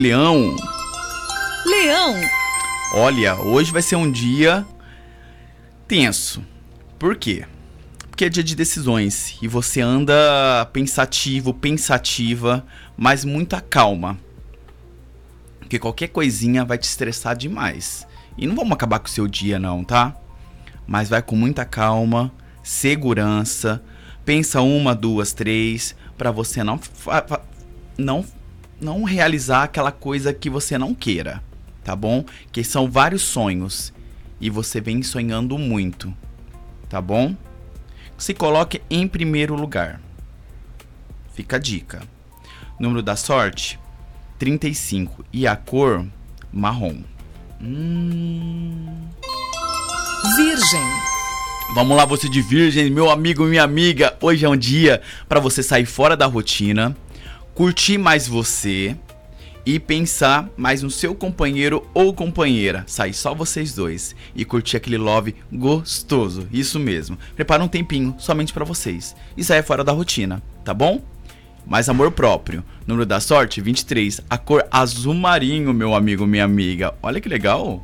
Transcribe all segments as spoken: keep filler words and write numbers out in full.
Leão. Leão. Olha, hoje vai ser um dia tenso. Por quê? Porque é dia de decisões e você anda pensativo, pensativa, mas muita calma. Porque qualquer coisinha vai te estressar demais. E não vamos acabar com o seu dia não, tá? Mas vai com muita calma, segurança. Pensa uma, duas, três, para você não, não, não realizar aquela coisa que você não queira, tá bom? Que são vários sonhos e você vem sonhando muito, tá bom? Se coloque em primeiro lugar. Fica a dica. Número da sorte, trinta e cinco. E a cor, marrom. Hum... Virgem. Vamos lá, você de Virgem, meu amigo, minha amiga. Hoje é um dia para você sair fora da rotina, curtir mais você e pensar mais no seu companheiro ou companheira. Sair só vocês dois e curtir aquele love gostoso. Isso mesmo. Prepara um tempinho somente para vocês e saia fora da rotina, tá bom? Mais amor próprio. Número da sorte, vinte e três. A cor azul marinho, meu amigo, minha amiga. Olha que legal.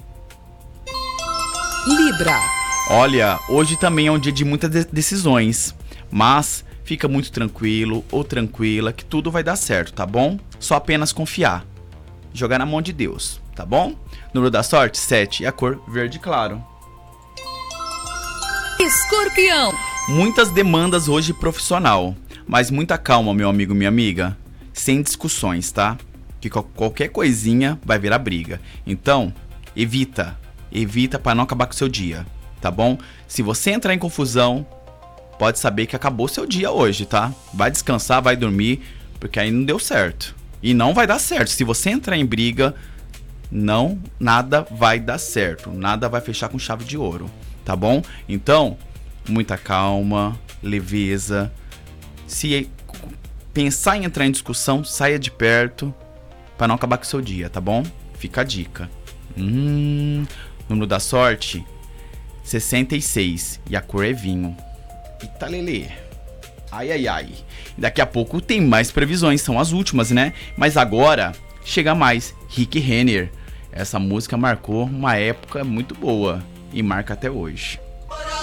Libra. Olha, hoje também é um dia de muitas de- decisões, mas fica muito tranquilo ou tranquila que tudo vai dar certo, tá bom? Só apenas confiar. Jogar na mão de Deus, tá bom? Número da sorte, sete. E a cor verde claro. Escorpião. Muitas demandas hoje profissional, mas muita calma, meu amigo, minha amiga. Sem discussões, tá? Que qual- qualquer coisinha vai virar briga. Então, evita. Evita para não acabar com o seu dia, tá bom? Se você entrar em confusão, pode saber que acabou seu dia hoje, tá? Vai descansar, vai dormir, porque aí não deu certo. E não vai dar certo. Se você entrar em briga, não, nada vai dar certo. Nada vai fechar com chave de ouro, tá bom? Então, muita calma, leveza. Se pensar em entrar em discussão, saia de perto para não acabar com seu dia, tá bom? Fica a dica. Hum, número da sorte, sessenta e seis. E a cor é vinho. Eita lelê. Ai, ai, ai. Daqui a pouco tem mais previsões, são as últimas, né? Mas agora chega mais Rick Renner. Essa música marcou uma época muito boa e marca até hoje.